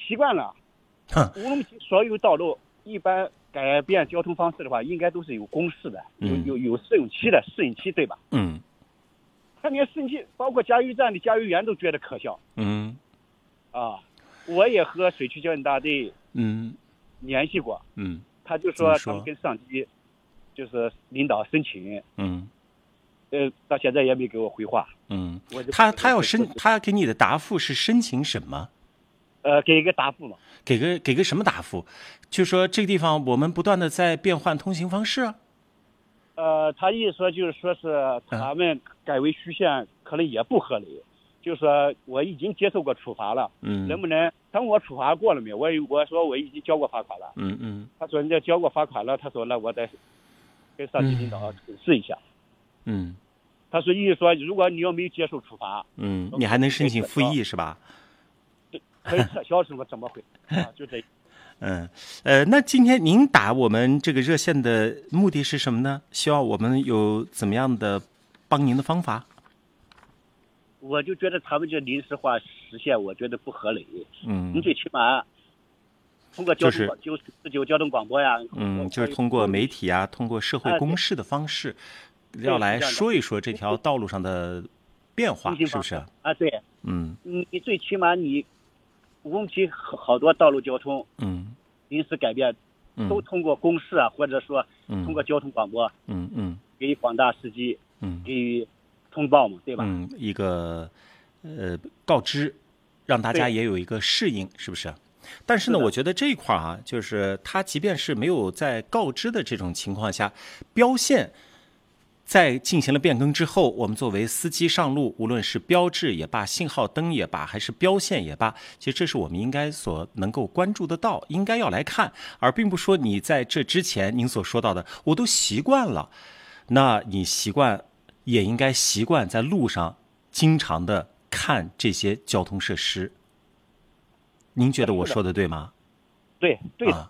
习惯了。乌鲁木齐所有道路一般改变交通方式的话，应该都是有公示的，有试用期的适应期，对吧？他连试用期，包括加油站的加油员都觉得可笑。我也和水区交警大队联系过，他就说他们跟上级就是领导申请，到现在也没给我回话。 他给你的答复是申请什么？ 给一个答复嘛。 给个什么答复？就说这个地方我们不断的在变换通行方式啊。 他意思说就是说是他们改为虚线可能也不合理。就是说我已经接受过处罚了，能不能等我处罚过了没有？我说我已经交过罚款了，他说人家交过罚款了，他说那我再跟上级领导指示一下，他说意思说如果你要没有接受处罚， 你还能申请复议是吧？ 可以撤销什么怎么回啊？就这。 那今天您打我们这个热线的目的是什么呢？希望我们有怎么样的帮您的方法？ 我就觉得他们这临时化实现，我觉得不合理。你最起码通过949交通广播呀， 就是通过媒体啊，通过社会公示的方式，要来说一说这条道路上的变化，是不是？ 啊，对。你最起码你乌鲁木齐好多道路交通，临时改变，都通过公示啊，或者说通过交通广播，给广大司机，给予通报嘛，对吧？ 一个告知，让大家也有一个适应，是不是？但是呢，我觉得这一块啊，就是他即便是没有在告知的这种情况下，标线在进行了变更之后，我们作为司机上路，无论是标志也罢、信号灯也罢，还是标线也罢，其实这是我们应该所能够关注得到，应该要来看，而并不说你在这之前您所说到的，我都习惯了，那你习惯也应该习惯在路上经常的看这些交通设施。您觉得我说的对吗？ 对的。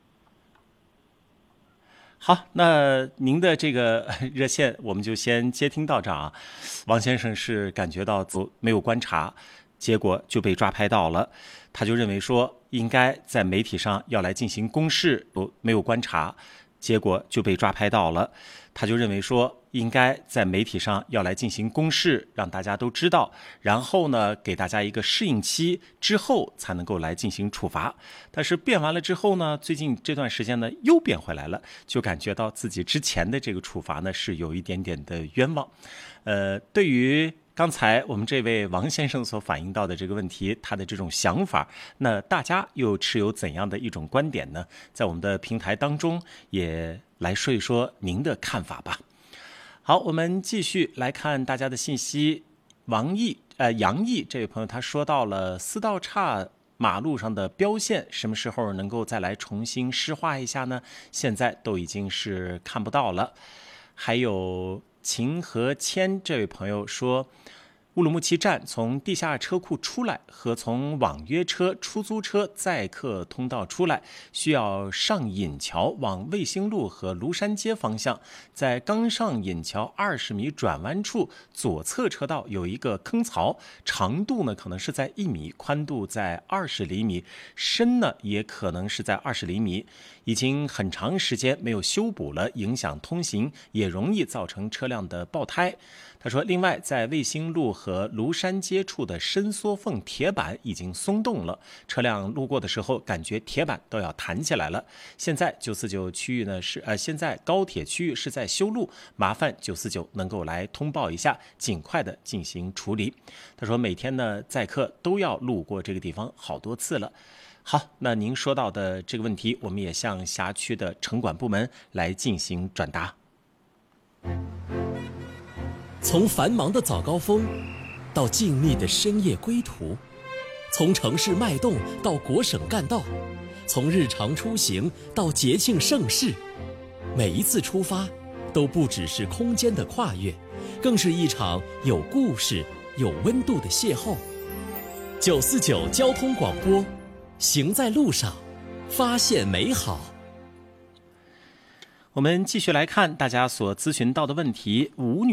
好，那您的这个热线我们就先接听到这儿啊。王先生是感觉到没有观察，结果就被抓拍到了，他就认为说应该在媒体上要来进行公示，没有观察，结果就被抓拍到了。他就认为说应该在媒体上要来进行公示，让大家都知道，然后呢给大家一个适应期之后才能够来进行处罚。但是变完了之后呢，最近这段时间呢又变回来了，就感觉到自己之前的这个处罚呢是有一点点的冤枉。对于刚才我们这位王先生所反映到的这个问题，他的这种想法，那大家又持有怎样的一种观点呢？在我们的平台当中也来说一说您的看法吧。好，我们继续来看大家的信息。杨毅这位朋友他说到了4道岔马路上的标线什么时候能够再来重新施画一下呢？现在都已经是看不到了。还有秦和谦这位朋友说，乌鲁木齐站从地下车库出来和从网约车、出租车载客通道出来，需要上引桥往卫星路和庐山街方向，在刚上引桥20米转弯处左侧车道有一个坑槽，长度呢可能是在1米，宽度在20厘米，深呢也可能是在20厘米，已经很长时间没有修补了，影响通行，也容易造成车辆的爆胎。他说，另外在卫星路和庐山街处的伸缩缝铁板已经松动了，车辆路过的时候感觉铁板都要弹起来了。现在949区域呢现在高铁区域是在修路，麻烦949能够来通报一下，尽快的进行处理。他说每天呢载客都要路过这个地方好多次了。好，那您说到的这个问题，我们也向辖区的城管部门来进行转达。 从繁忙的早高峰到静谧的深夜归途，从城市脉动到国省干道，从日常出行到节庆盛事，每一次出发都不只是空间的跨越，更是一场有故事、有温度的邂逅。949交通广播，行在路上，发现美好。 我们继续来看大家所咨询到的问题。吴女